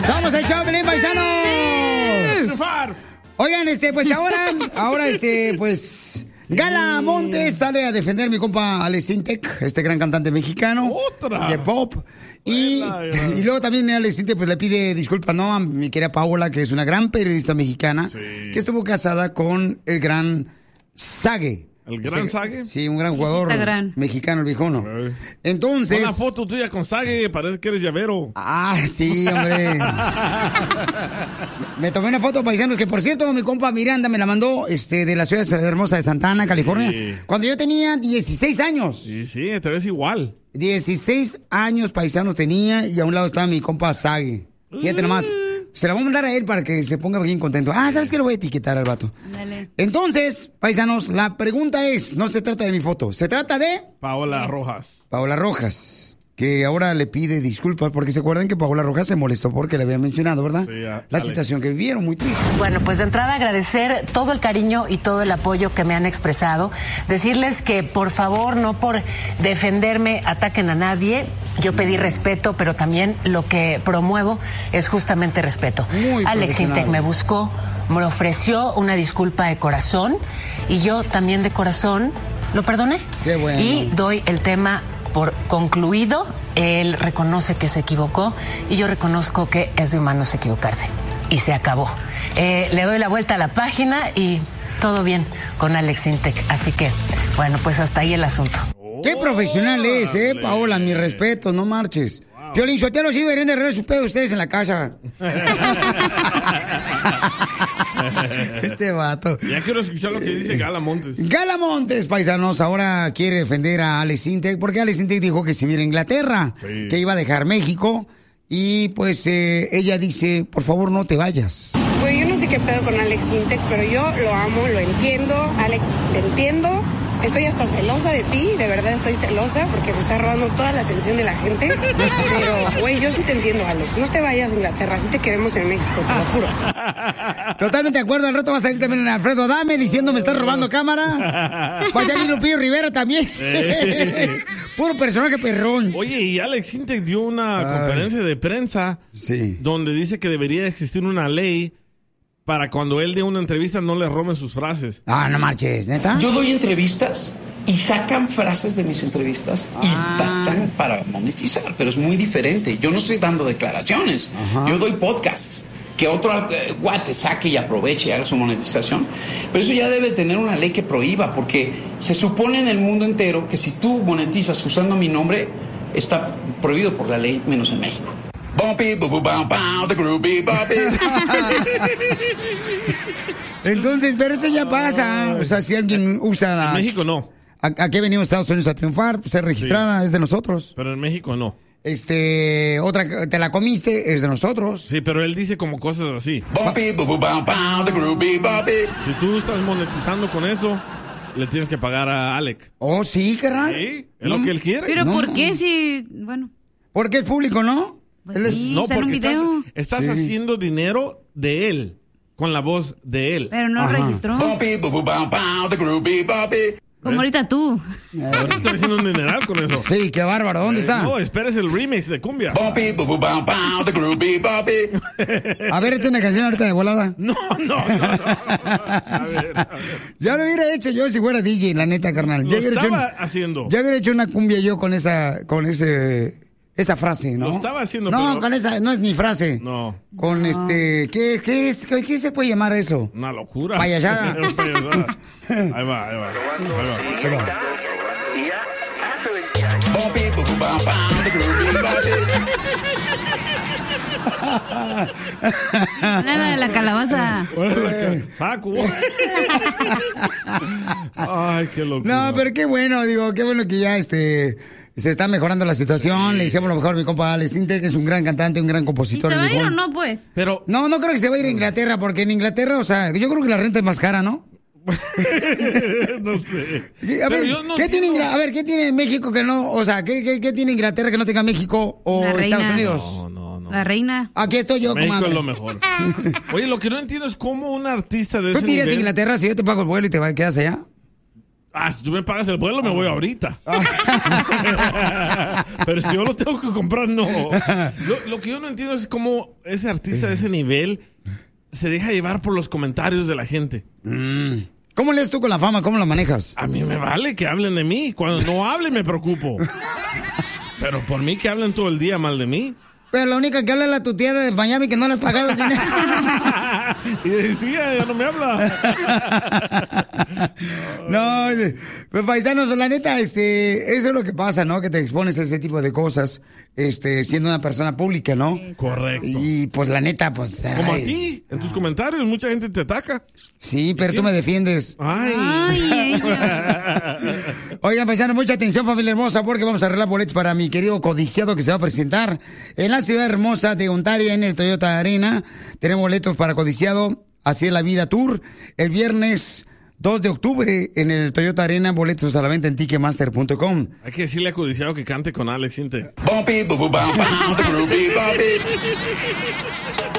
¡Somos el show, Pelín, paisanos! Oigan, pues ahora, pues... Gala Montes sale a defender mi compa Alex Sintek, este gran cantante mexicano. ¡Otra! De pop. Y luego también Alex Sintek pues le pide disculpas, ¿no? A mi querida Paola, que es una gran periodista mexicana, que estuvo casada con el gran Sague. ¿El gran Sague? Sí, un gran jugador mexicano, el viejono. Entonces... Una foto tuya con Sague, parece que eres llavero. Ah, sí, hombre. Me tomé una foto, paisanos, que por cierto, mi compa Miranda me la mandó de la ciudad hermosa de Santa Ana, California, cuando yo tenía 16 años. Sí, te ves igual. 16 años, paisanos, tenía, y a un lado estaba mi compa Sague. Fíjate nomás. Se la voy a mandar a él para que se ponga bien contento. ¿Sabes qué? Lo voy a etiquetar al vato. Dale. Entonces, paisanos, la pregunta es, no se trata de mi foto, se trata de... Paola Rojas. Paola Rojas, que ahora le pide disculpas, porque se acuerdan que Paola Rojas se molestó porque le había mencionado, ¿verdad? Sí, la situación que vivieron, muy triste. Bueno, pues de entrada agradecer todo el cariño y todo el apoyo que me han expresado. Decirles que por favor, no por defenderme, ataquen a nadie. Yo pedí respeto, pero también lo que promuevo es justamente respeto. Alex Sintek me buscó, me ofreció una disculpa de corazón y yo también de corazón lo perdoné. Qué bueno. Y doy el tema por concluido. Él reconoce que se equivocó y yo reconozco que es de humanos equivocarse. Y se acabó. Le doy la vuelta a la página y todo bien con Alex Sintek. Así que, bueno, pues hasta ahí el asunto. Qué profesional es, Paola, mi respeto, no marches. Piolín Sotelo, sí deberían de arreglar sus pedos ustedes en la casa. Este vato. Ya quiero escuchar lo que dice Gala Montes. Gala Montes, paisanos, ahora quiere defender a Alex Sintek, porque Alex Sintek dijo que se viera a Inglaterra, que iba a dejar México, y pues ella dice, por favor, no te vayas. Pues yo no sé qué pedo con Alex Sintek, pero yo lo amo, lo entiendo. Alex, te entiendo. Estoy hasta celosa de ti, de verdad estoy celosa porque me está robando toda la atención de la gente. Pero, güey, yo sí te entiendo, Alex. No te vayas a Inglaterra, sí te queremos en México, te lo juro. Totalmente de acuerdo, al rato va a salir también Alfredo Adame diciendo me estás robando cámara. Va a salir Lupillo Rivera también. Puro personaje perrón. Oye, y Alex Sintek dio una conferencia de prensa donde dice que debería existir una ley para cuando él dé una entrevista no le roben sus frases. No marches, ¿neta? Yo doy entrevistas y sacan frases de mis entrevistas y tratan para monetizar, pero es muy diferente. Yo no estoy dando declaraciones, yo doy podcasts. Que otro guate saque y aproveche y haga su monetización. Pero eso ya debe tener una ley que prohíba, porque se supone en el mundo entero que si tú monetizas usando mi nombre, está prohibido por la ley, menos en México. Entonces, pero eso ya pasa. O sea, si alguien usa... En México no. Aquí venimos a Estados Unidos a triunfar, ser registrada, es de nosotros. Pero en México no. Otra, te la comiste, es de nosotros. Sí, pero él dice como cosas así. Si tú estás monetizando con eso, le tienes que pagar a Alec. Oh, sí, carnal. Sí, es lo que él quiere. Pero ¿por qué si...? Bueno. Porque es público, ¿no? Pues sí, no, está en un porque video. estás haciendo dinero de él, con la voz de él. Pero no registró. Como ahorita tú. Ahorita estás haciendo un dineral con eso. Sí, qué bárbaro. ¿Dónde está? No, esperes el remix de cumbia. A ver, esta es una canción ahorita de volada. No. A ver. Ya lo hubiera hecho yo si fuera DJ, la neta, carnal. Lo estaba haciendo. Ya hubiera hecho una cumbia yo con esa frase, ¿no? Lo estaba haciendo, no, pero... con esa, no es ni frase. No. Con ¿qué se puede llamar eso? Una locura. Payasada. Ahí va. Nada de la calabaza. Saco. Ay, qué locura. No, pero qué bueno, qué bueno que ya se está mejorando la situación. Le decíamos lo mejor a mi compa Alex Sintek, que es un gran cantante, un gran compositor. ¿Y se va a ir o no, pues? Pero... No creo que se va a ir a Inglaterra, porque en Inglaterra, o sea, yo creo que la renta es más cara, ¿no? No sé. A ver, ¿qué tiene México que no? O sea, ¿qué tiene Inglaterra que no tenga México o Estados Unidos? No. La reina. Aquí estoy yo, México comadre. es lo mejor. Oye, lo que no entiendo es cómo un artista de ¿Tú ese te irías a nivel... Inglaterra si yo te pago el vuelo y te quedas allá? Si tú me pagas el vuelo, me voy ahorita. Pero si yo lo tengo que comprar, no. Lo que yo no entiendo es cómo ese artista de ese nivel se deja llevar por los comentarios de la gente. ¿Cómo lees tú con la fama? ¿Cómo la manejas? A mí me vale que hablen de mí. Cuando no hablen, me preocupo. Pero por mí que hablen todo el día mal de mí. Pero la única que habla es la tu tía de Miami, que no le has pagado el dinero. Y decía, ya no me habla. No, pues paisanos, la neta, eso es lo que pasa, ¿no? Que te expones a ese tipo de cosas, siendo una persona pública, ¿no? Correcto. Y pues la neta, pues... Como a ti, en tus comentarios, mucha gente te ataca. Sí, pero tú me defiendes. Oigan, paisanos, mucha atención, familia hermosa, porque vamos a arreglar boletos para mi querido codiciado que se va a presentar en la ciudad hermosa de Ontario, en el Toyota Arena. Tenemos boletos para codiciado, Así es la Vida Tour, el viernes 2 de octubre en el Toyota Arena, boletos a la venta en Ticketmaster.com. Hay que decirle a Codiciado que cante con Alex Intec.